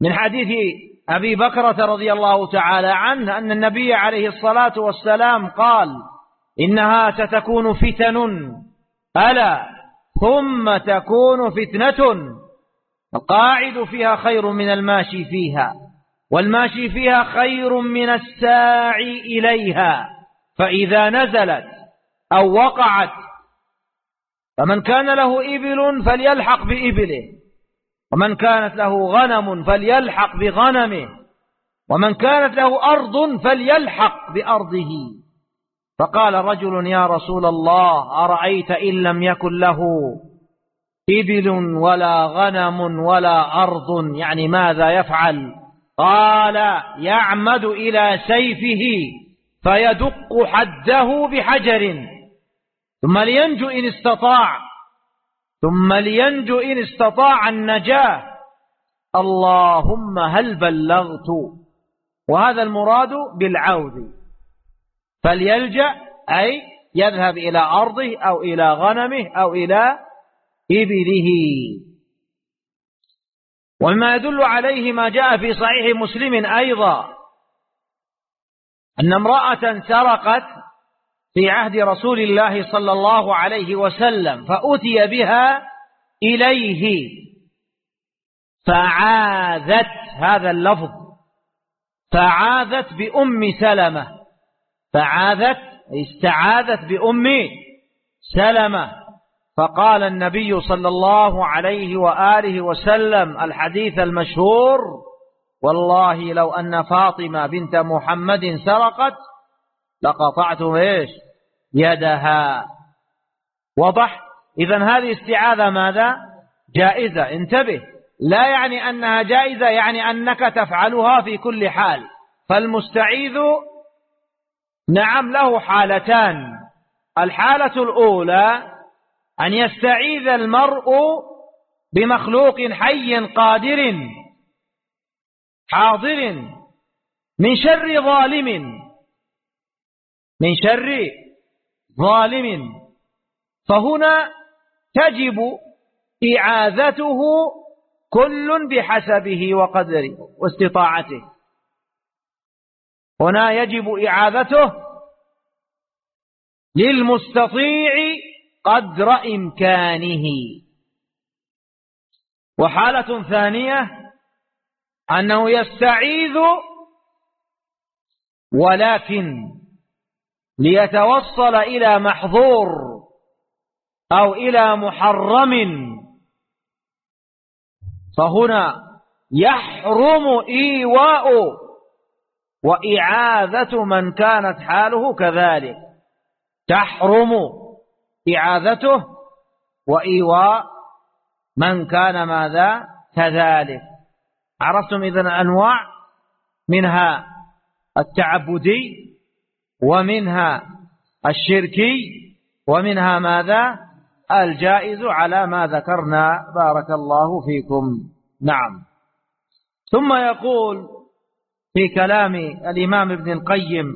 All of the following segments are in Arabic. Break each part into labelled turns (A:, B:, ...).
A: من حديث أبي بكرة رضي الله تعالى عنه أن النبي عليه الصلاة والسلام قال: إنها ستكون فتن، ألا ثم تكون فتنة القاعد فيها خير من الماشي فيها، والماشي فيها خير من الساعي إليها، فإذا نزلت أو وقعت فمن كان له إبل فليلحق بإبله، ومن كانت له غنم فليلحق بغنمه، ومن كانت له أرض فليلحق بأرضه. فقال رجل: يا رسول الله، أرأيت إن لم يكن له إبل ولا غنم ولا أرض، يعني ماذا يفعل؟ قال: يعمد إلى سيفه فيدق حده بحجر ثم لينجو إن استطاع النجاة. اللهم هل بلغت؟ وهذا المراد بالعود، فليلجأ أي يذهب إلى أرضه أو إلى غنمه أو إلى إبله. وما يدل عليه ما جاء في صحيح مسلم أيضا أن امرأة سرقت في عهد رسول الله صلى الله عليه وسلم، فأتي بها إليه فعاذت، هذا اللفظ، فعاذت بأم سلمة، فعاذت استعاذت بأم سلمة. فقال النبي صلى الله عليه وآله وسلم الحديث المشهور: والله لو أن فاطمة بنت محمد سرقت لقطعت يدها. وضح؟ إذن هذه استعاذة ماذا؟ جائزة. انتبه، لا يعني أنها جائزة يعني أنك تفعلها في كل حال. فالمستعيذ نعم له حالتان: الحالة الأولى أن يستعيذ المرء بمخلوق حي قادر حاضر من شر ظالم، فهنا تجب إعاذته كل بحسبه وقدره واستطاعته. هنا يجب إعاذته للمستطيع قدر إمكانه. وحالة ثانية أنه يستعيذ ولكن ليتوصل إلى محظور أو إلى محرم، فهنا يحرم إيواء وإعاذة من كانت حاله كذلك، تحرم إعاذته وإيواء من كان ماذا كذلك. عرفتم إذن أنواع، منها التعبدي ومنها الشركي ومنها ماذا الجائز على ما ذكرنا. بارك الله فيكم. نعم. ثم يقول في كلام الإمام ابن القيم: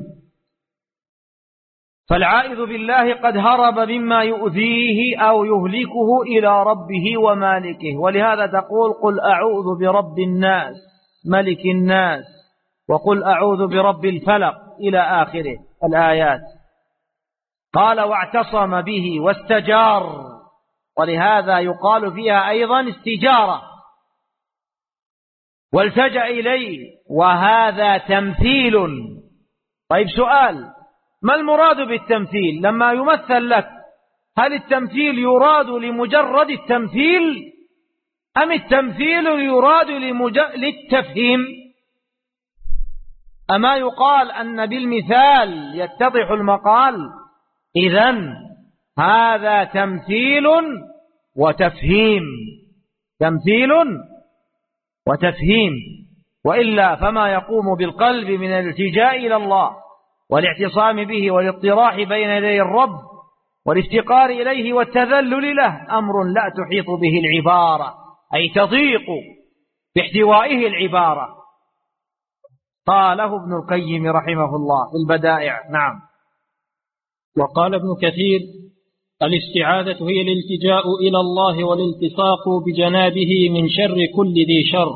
A: فالعائذ بالله قد هرب مما يؤذيه أو يهلكه إلى ربه ومالكه. ولهذا تقول: قل أعوذ برب الناس ملك الناس، وقل أعوذ برب الفلق، إلى آخره الآيات. قال: واعتصم به واستجار، ولهذا يقال فيها أيضا استجارة، والتجأ إليه، وهذا تمثيل. طيب سؤال: ما المراد بالتمثيل لما يمثل لك؟ هل التمثيل يراد لمجرد التمثيل أم التمثيل يراد للتفهيم؟ أما يقال أن بالمثال يتضح المقال؟ إذن هذا تمثيل وتفهيم، تمثيل وتفهيم، وإلا فما يقوم بالقلب من الالتجاء إلى الله والاعتصام به والاضطراح بين يدي الرب والافتقار إليه والتذلل له أمر لا تحيط به العبارة، أي تضيق باحتوائه العبارة. قاله ابن القيم رحمه الله في البدائع. نعم.
B: وقال ابن كثير: الاستعاذة هي الالتجاء إلى الله والالتصاق بجنابه من شر كل ذي شر.